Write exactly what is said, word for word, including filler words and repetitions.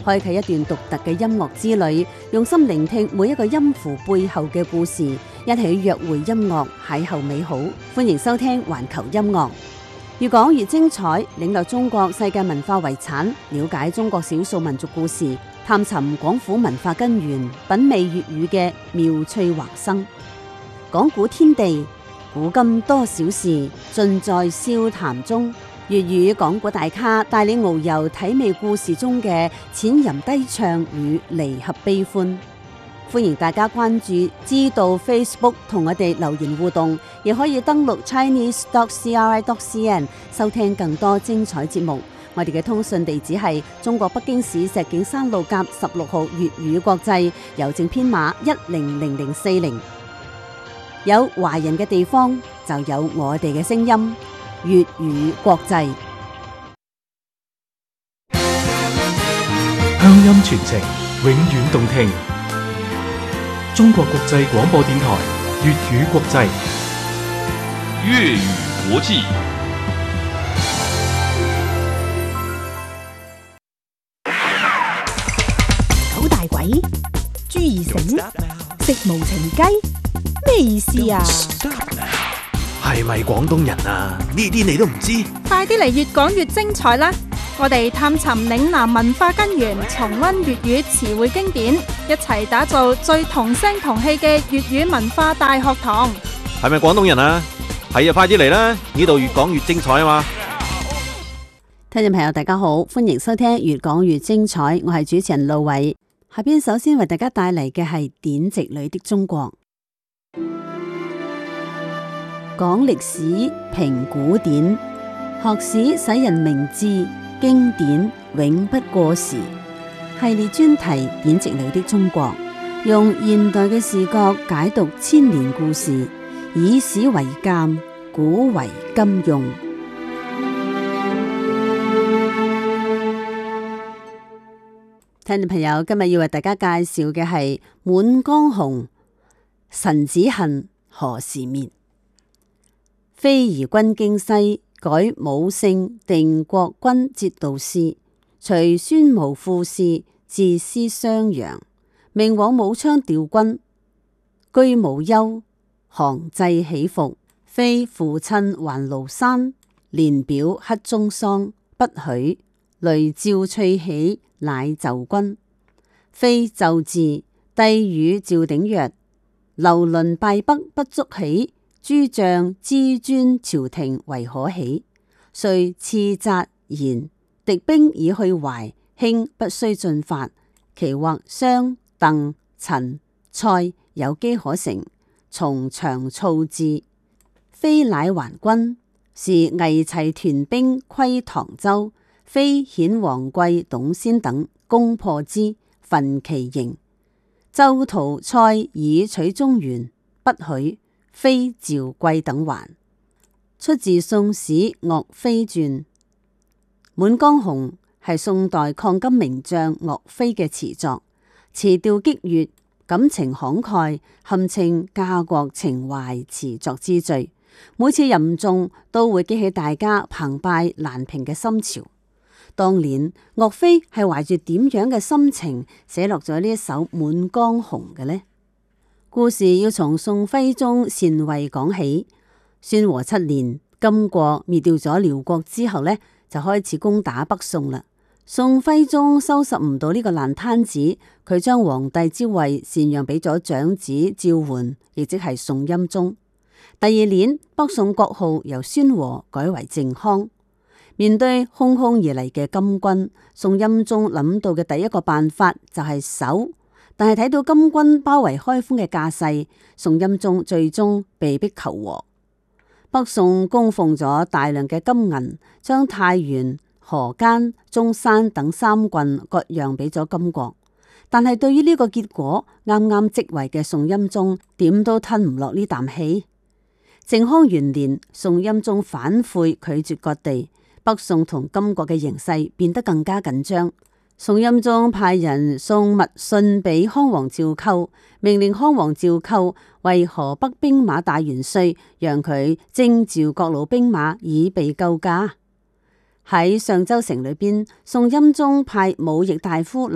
開啟一段獨特嘅音樂之旅，用心聆聽每一個音符背後嘅故事，一起約會音樂，邂逅美好。歡迎收聽環球音樂，越講越精彩，領略中國世界文化遺產，了解中國少數民族故事，探尋廣府文化根源，品味粵語嘅妙趣橫生。講古天地，古今多少事，盡在笑談中。粵語講古大咖帶你遨遊體味故事中嘅淺吟低唱與離合悲歡。歡迎大家關注知道 Facebook 同我哋留言互動，亦可以登錄 chinese dot c r i dot c n 收聽更多精彩節目。我哋嘅通訊地址係中國北京市石景山路甲十六號粵語國際，郵政編碼一零零零四零。有華人嘅地方就有我哋嘅聲音。粵語國際， 鄉音傳情，永遠動聽。中國國際廣播電台粵語國際， 粵語國際。 九大簋，朱二繩，食無情雞，咩意思啊？ 係咪廣東人啊？呢啲你都唔知？ 快啲嚟越講越精彩啦！我哋探尋嶺南文化根源，重溫粵語詞彙經典，一齊打造最同聲同氣嘅粵語文化大學堂。 係咪廣東人啊？係啊，快啲嚟啦！呢度越講越精彩啊嘛！ 聽眾朋友大家好，歡迎收聽越講越精彩，我係主持人路偉。下邊首先為大家帶嚟嘅係典籍裏的中國。講歷史，評古典，學史使人明智，經典永不過時。系列專題典籍裏的中國，用現代嘅視角解讀千年故事，以史為鑑，古為今用。聽眾朋友，今日要為大家介紹嘅係《滿江紅》，臣子恨，何時滅？非夷君京西，改武姓，定國君節度使。隨孫毛副使，自師襄陽。命往武昌調軍，居無憂，行制起伏。非父親還廬山，年表刻終喪，不許。雷趙翠起，乃就君。非就字，帝與趙鼎曰：劉倫敗北不足喜。諸將知尊朝廷為可喜，遂賜責言：敵兵已去淮，卿不須進發。其或商、鄧、陳、蔡有機可乘，從長操至。非乃還軍，是魏齊屯兵窺唐州，非顯王貴董先等攻破之，焚其營。周屠蔡以取中原，不許。非趙貴等還。出自《宋史·岳飛傳》。《滿江紅》係宋代抗金名將岳飛嘅詞作，詞調激越，感情慷慨，堪稱家國情懷詞作之最。每次吟誦都會激起大家澎湃難平嘅心潮。當年岳飛係懷住點樣嘅心情寫落咗呢一首《滿江紅》嘅呢？故事要從宋徽宗禪位講起。宣和七年，金國滅掉咗遼國之後呢，就開始攻打北宋啦。宋徽宗收拾唔到呢個爛攤子，佢將皇帝之位禪讓俾咗長子趙桓，亦即係宋欽宗。第二年，北宋國號由宣和改為靖康。面對空空而嚟嘅金軍，宋欽宗諗到嘅第一個辦法就係守。但係睇到金軍包圍開封嘅架勢，宋欽宗最終被逼求和。北宋供奉咗大量嘅金銀，將太原、河間、中山等三郡割讓俾咗金國。但係對於呢個結果，啱啱即位嘅宋欽宗點都吞唔落呢啖氣。靖康元年，宋欽宗反悔拒絕割地，北宋同金國嘅形勢變得更加緊張。宋欽宗派人送密信俾康王趙構，命令康王趙構為河北兵馬大元帥，讓佢徵召各路兵馬以備救駕。喺上州城裏邊，宋欽宗派武役大夫